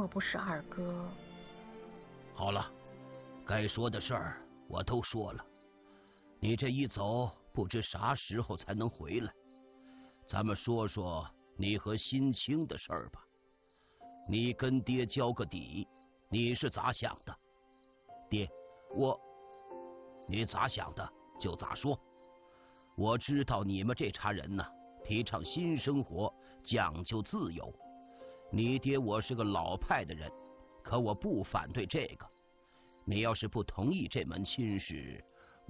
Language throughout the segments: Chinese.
不是二哥。 好了，该说的事儿我都说了。你这一走，不知啥时候才能回来。咱们说说你和辛青的事儿吧。你跟爹交个底，你是咋想的？爹，你咋想的就咋说。我知道你们这茬人呢，提倡新生活，讲究自由。你爹我是个老派的人，可我不反对这个。你要是不同意这门亲事，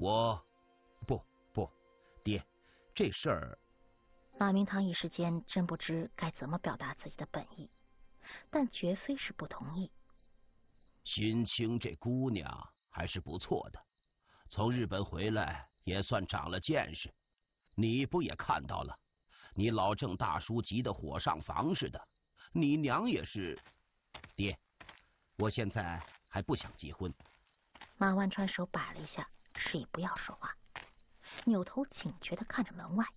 不，爹，这事儿…… 马明堂一时间真不知该怎么表达自己的本意，但绝非是不同意。 辛青这姑娘还是不错的，从日本回来也算长了见识。你不也看到了？你老郑大叔急得火上房似的，你娘也是。爹，我现在还不想结婚。 马万川手摆了一下，示意不要说话，扭头警觉地看着门外。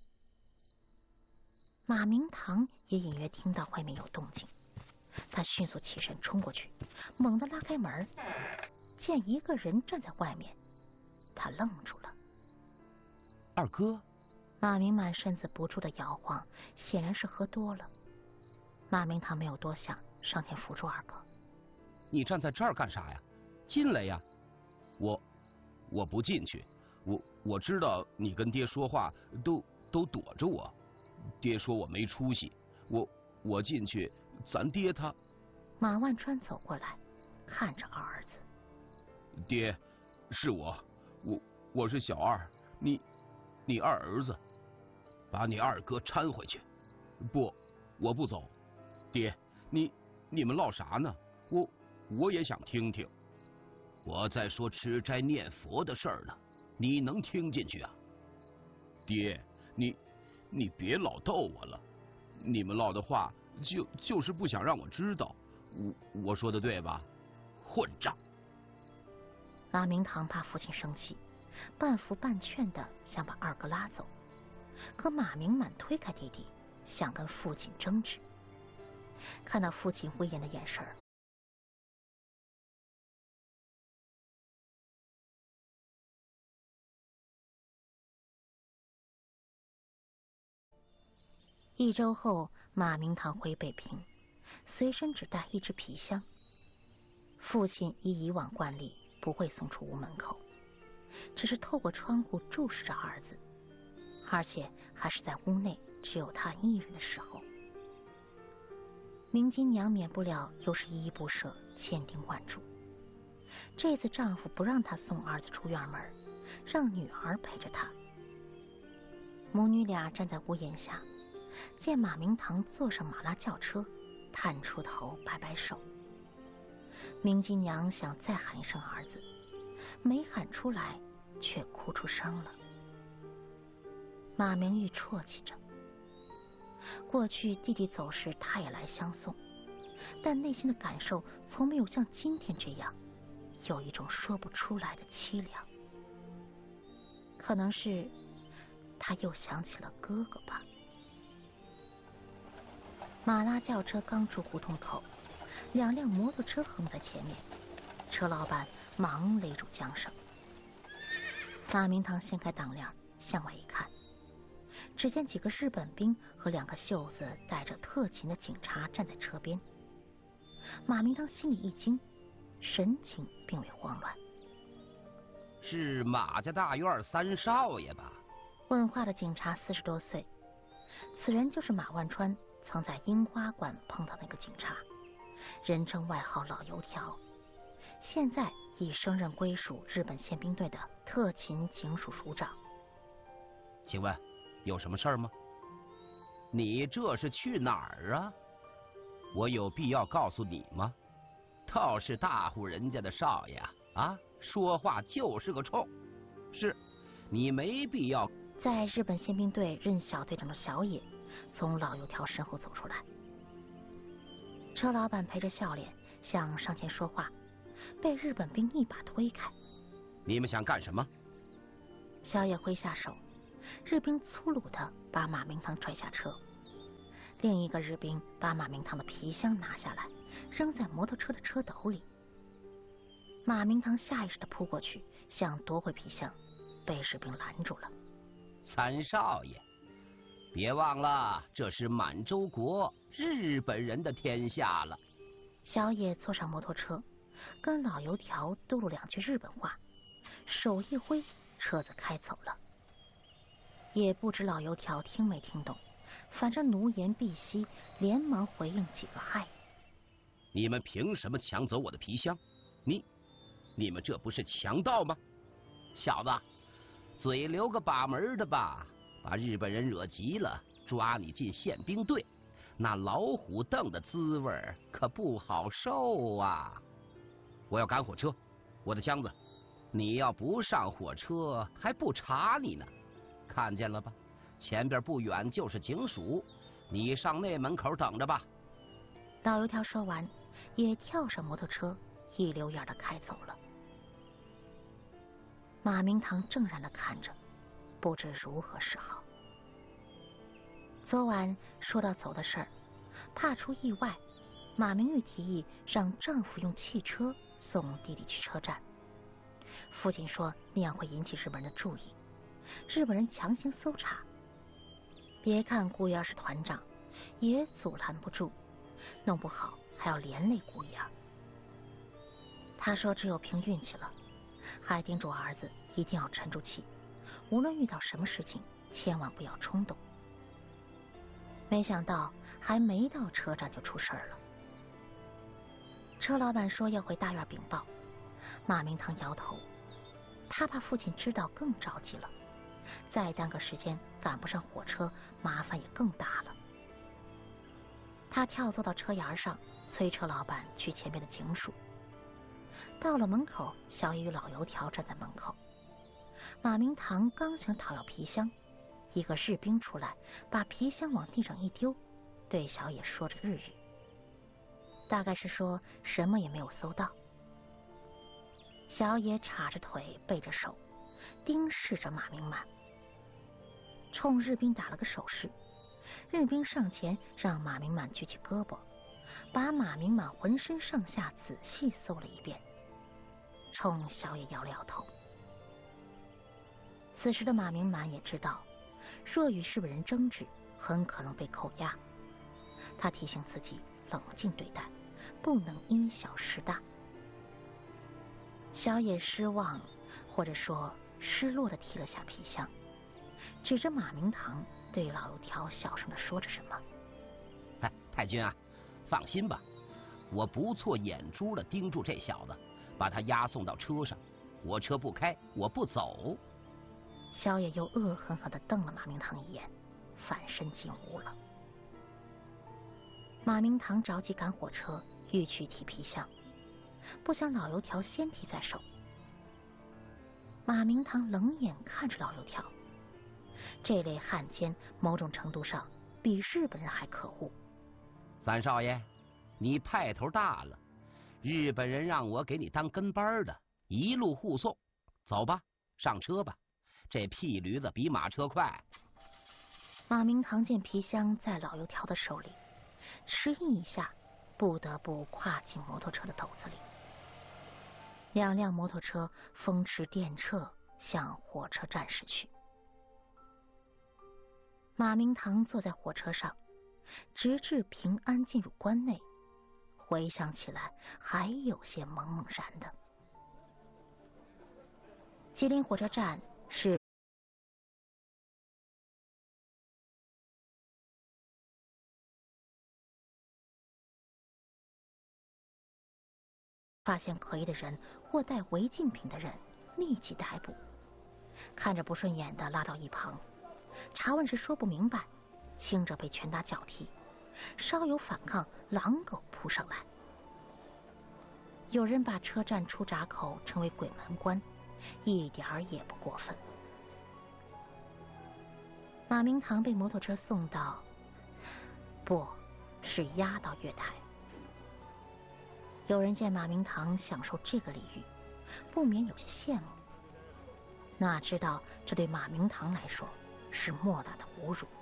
马明堂也隐约听到外面有动静，他迅速起身冲过去，猛地拉开门，见一个人站在外面，他愣住了。 二哥。 马明满身子不住地摇晃，显然是喝多了。马明堂没有多想，上前扶住二哥。 你站在这儿干啥呀？进来呀！我不进去，我知道你跟爹说话都躲着我，爹说我没出息，我进去，咱爹他…… 马万川走过来，看着二儿子。 爹，是我是小二，你二儿子，把你二哥搀回去。不，我不走。爹，你们唠啥呢？我也想听听。我在说吃斋念佛的事儿呢，你能听进去啊？爹，你别老逗我了，你们唠的话就是不想让我知道。我说的对吧？混账！ 马明堂怕父亲生气，半扶半劝的想把二哥拉走，可马明满推开弟弟，想跟父亲争执。看到父亲威严的眼神，1周后，马明堂回北平，随身只带一只皮箱。父亲依以往惯例不会送出屋门口，只是透过窗户注视着儿子，而且还是在屋内只有他一人的时候。明金娘免不了又是依依不舍，千叮万嘱。这次丈夫不让她送儿子出院门，让女儿陪着他。母女俩站在屋檐下，见马明堂坐上马拉轿车，探出头摆摆手。明金娘想再喊一声儿子，没喊出来，却哭出声了。马明玉啜泣着，过去弟弟走时他也来相送，但内心的感受从没有像今天这样，有一种说不出来的凄凉。可能是他又想起了哥哥吧。马拉轿车刚出胡同口，2辆摩托车横在前面，车老板忙勒住缰绳。马明堂掀开挡帘，向外一看，只见几个日本兵和2个袖子带着特勤的警察站在车边。马明堂心里一惊，神情并未慌乱。 是马家大院3少爷吧？ 问话的警察40多岁，此人就是马万川曾在樱花馆碰到那个警察，人称外号老油条，现在已升任归属日本宪兵队的特勤警署署长。 请问有什么事儿吗？你这是去哪儿啊？我有必要告诉你吗？倒是大户人家的少爷啊，说话就是个冲。是，你没必要。 在日本宪兵队任小队长的小野从老油条身后走出来，车老板陪着笑脸想上前说话，被日本兵一把推开。 你们想干什么？ 小野挥下手，日兵粗鲁地把马明堂拽下车，另一个日兵把马明堂的皮箱拿下来， 扔在摩托车的车斗里。马明堂下意识地扑过去，想夺回皮箱，被士兵拦住了。 三少爷，别忘了，这是满洲国日本人的天下了。 小野坐上摩托车，跟老油条嘟噜2句日本话，手一挥，车子开走了。也不知老油条听没听懂，反正奴颜必息，连忙回应几个嗨。 你们凭什么抢走我的皮箱？你们这不是强盗吗？小子，嘴留个把门的吧，把日本人惹急了，抓你进宪兵队，那老虎凳的滋味可不好受啊！我要赶火车，我的箱子，你要不上火车还不查你呢。看见了吧，前边不远就是警署，你上那门口等着吧。 老油条说完，也跳上摩托车，一溜烟的开走了。马明堂怔然的看着，不知如何是好。昨晚说到走的事儿，怕出意外，马明玉提议让丈夫用汽车送弟弟去车站。父亲说那样会引起日本人的注意，日本人强行搜查。别看顾一儿是团长，也阻拦不住，弄不好还要连累顾一儿。他说只有凭运气了，还叮嘱儿子一定要沉住气，无论遇到什么事情，千万不要冲动。没想到还没到车站就出事了。车老板说要回大院禀报，马明堂摇头，他怕父亲知道更着急了，再耽搁时间赶不上火车，麻烦也更大了。他跳坐到车沿上，催车老板去前面的警署。到了门口，小野与老油条站在门口。马明堂刚想讨要皮箱，一个士兵出来，把皮箱往地上一丢，对小野说着日语，大概是说什么也没有搜到。小野叉着腿背着手，盯视着马明满，冲日兵打了个手势。日兵上前让马明满举起胳膊，把马明满浑身上下仔细搜了一遍，冲小野摇了摇头。此时的马明满也知道，若与日本人争执，很可能被扣押。他提醒自己冷静对待，不能因小失大。小野失望，或者说失落的提了下皮箱，指着马明堂对老油条小声的说着什么。 太君啊，放心吧，我不错眼珠的盯住这小子，把他押送到车上，我车不开，我不走。 小野又恶狠狠地瞪了马明堂一眼，反身进屋了。马明堂着急赶火车，欲去提皮箱，不想老油条先提在手。马明堂冷眼看着老油条，这类汉奸某种程度上比日本人还可恶。 三少爷，你派头大了，日本人让我给你当跟班的，一路护送。走吧，上车吧，这屁驴子比马车快。 马明堂见皮箱在老油条的手里，迟疑一下，不得不跨进摩托车的斗子里。2辆摩托车风驰电掣向火车站驶去。马明堂坐在火车上，直至平安进入关内，回想起来还有些懵懵然的。吉林火车站是发现可疑的人或带违禁品的人立即逮捕，看着不顺眼的拉到一旁，查问时说不明白，轻者被拳打脚踢，稍有反抗，狼狗扑上来。有人把车站出闸口称为鬼门关，一点儿也不过分。马明堂被摩托车送到，不是押到月台。有人见马明堂享受这个礼遇，不免有些羡慕，哪知道这对马明堂来说是莫大的侮辱。